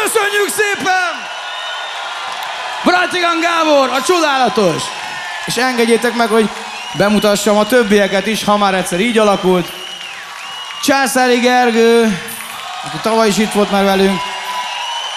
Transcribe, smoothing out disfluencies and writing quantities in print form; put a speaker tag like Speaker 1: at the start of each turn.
Speaker 1: Köszönjük szépen! Bratigán Gábor, a csodálatos! És engedjétek meg, hogy bemutassam a többieket is, ha már egyszer így alakult. Császári Gergő, aki tavaly is itt volt már velünk.